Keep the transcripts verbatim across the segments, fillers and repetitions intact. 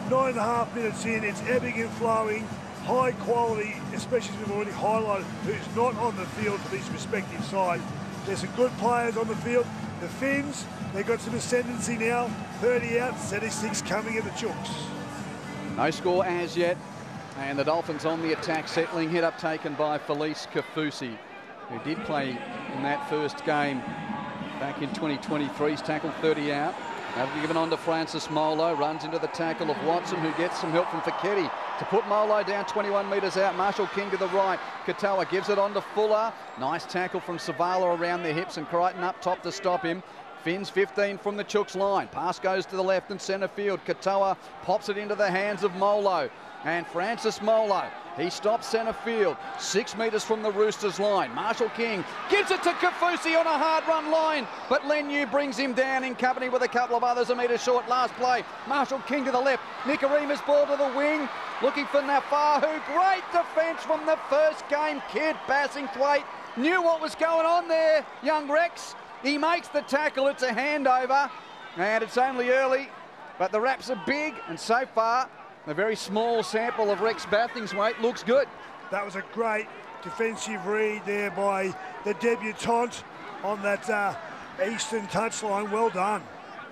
nine and a half minutes in, it's ebbing and flowing, high quality, especially as we've already highlighted, who's not on the field for these respective sides. There's some good players on the field. The Finns, they've got some ascendancy now, thirty out, seventy-six coming at the Chooks. No score as yet, and the Dolphins on the attack, settling hit up taken by Felice Kaufusi, who did play in that first game back in twenty twenty-three. He's tackled thirty out. Now given on to Francis Molo, runs into the tackle of Watson, who gets some help from Feketi to put Molo down twenty-one metres out. Marshall King to the right. Katoa gives it on to Fuller. Nice tackle from Savala around the hips, and Crichton up top to stop him. Finns fifteen from the Chooks line. Pass goes to the left and centre field. Katoa pops it into the hands of Molo. And Francis Molo, he stops centre field, six metres from the Roosters line. Marshall King gives it to Kaufusi on a hard run line, but Leniu brings him down in company with a couple of others a metre short. Last play, Marshall King to the left, Nikorima's ball to the wing, looking for Nafahu. Great defence from the first game kid. Bassingthwaite knew what was going on there, young Rex. He makes the tackle, it's a handover, and it's only early, but the raps are big, and so far, a very small sample of Rex Bathingthwaite looks good. That was a great defensive read there by the debutant on that uh, eastern touchline. Well done.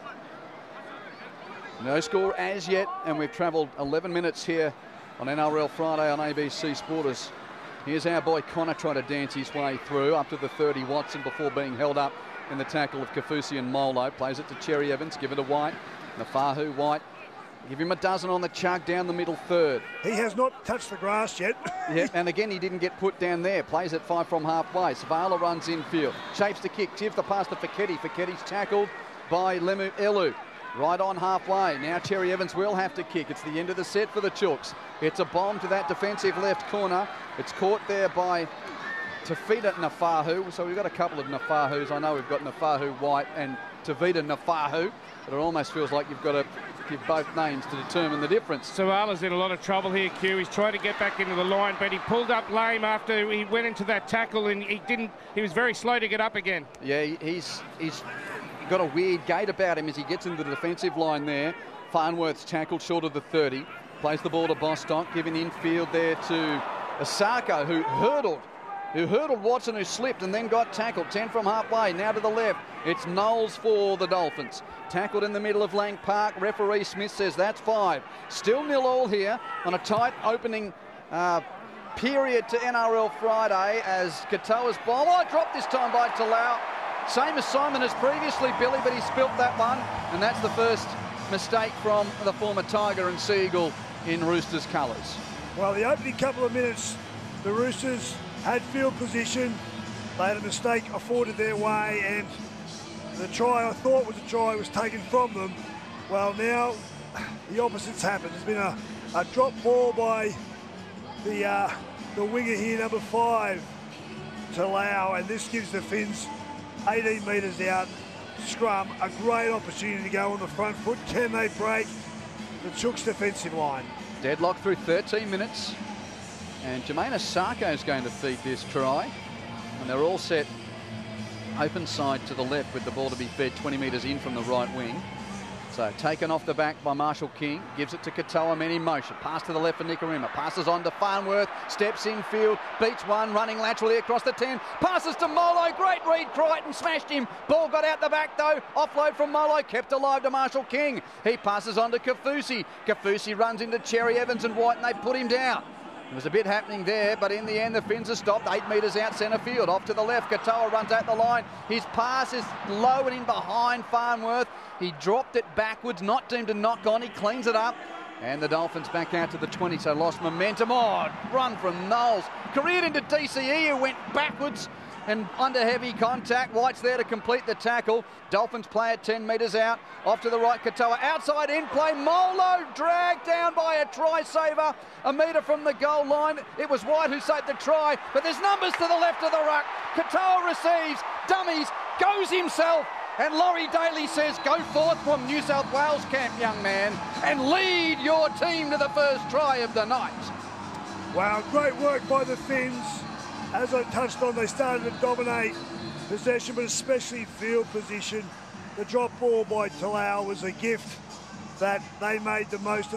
No score as yet, and we've travelled eleven minutes here on N R L Friday on A B C Sporters. Here's our boy Connor trying to dance his way through up to the thirty. Watson before being held up in the tackle of Kaufusi and Molo. Plays it to Cherry Evans, give it to White. Nafahu, White. Give him a dozen on the chug down the middle third. He has not touched the grass yet. Yeah, and again, he didn't get put down there. Plays it five from halfway. Savala runs infield. Shapes the kick. Tips the pass to Feketi. Feketi's tackled by Lemu Elu. Right on halfway. Now Cherry Evans will have to kick. It's the end of the set for the Chooks. It's a bomb to that defensive left corner. It's caught there by Tavita Nafahu. So we've got a couple of Nafahus. I know we've got Nafahu White and Tavita Nafahu, but it almost feels like you've got to give both names to determine the difference. Savala's in a lot of trouble here, Q. He's trying to get back into the line, but he pulled up lame after he went into that tackle, and he didn't. He was very slow to get up again. Yeah, he's he's got a weird gait about him as he gets into the defensive line there. Farnworth's tackled short of the thirty. Plays the ball to Bostock, giving infield there to Asako, who hurdled. who hurdled Watson, who slipped and then got tackled. ten from halfway, now to the left. It's Knowles for the Dolphins. Tackled in the middle of Lang Park. Referee Smith says that's five. Still nil all here on a tight opening uh, period to N R L Friday as Katoa's ball. Oh, dropped this time by Talau. Same assignment as previously, Billy, but he spilt that one. And that's the first mistake from the former Tiger and Seagull in Roosters colours. Well, the opening couple of minutes, the Roosters had field position. They had a mistake afforded their way, and the try I thought was a try was taken from them. Well, now the opposite's happened. There's been a, a drop ball by the uh, the winger here, number five, Talau, and this gives the Finns eighteen metres out. Scrum, a great opportunity to go on the front foot. Can they break the Chooks' defensive line? Deadlock through thirteen minutes. And Jermaine Asako is going to feed this try. And they're all set open side to the left with the ball to be fed twenty metres in from the right wing. So taken off the back by Marshall King. Gives it to Katoa, men in motion. Pass to the left for Nikorima. Passes on to Farnworth. Steps in field. Beats one. Running laterally across the ten. Passes to Molo. Great read. Crichton smashed him. Ball got out the back though. Offload from Molo. Kept alive to Marshall King. He passes on to Kaufusi. Kaufusi runs into Cherry Evans and White, and they put him down. There was a bit happening there, but in the end the Finns are stopped. Eight metres out centre field. Off to the left. Katoa runs at the line. His pass is low and in behind Farnworth. He dropped it backwards, not deemed to knock on. He cleans it up. And the Dolphins back out to the twenty, so lost momentum. Oh, run from Knowles. Careered into D C E, who went backwards and under heavy contact. White's there to complete the tackle. Dolphins play at ten metres out. Off to the right, Katoa. Outside in play. Molo dragged down by a try saver. A metre from the goal line. It was White who saved the try, but there's numbers to the left of the ruck. Katoa receives, dummies, goes himself. And Laurie Daly says, go forth from New South Wales camp, young man, and lead your team to the first try of the night. Wow, great work by the Finns. As I touched on, they started to dominate possession, but especially field position. The drop ball by Talau was a gift that they made the most of.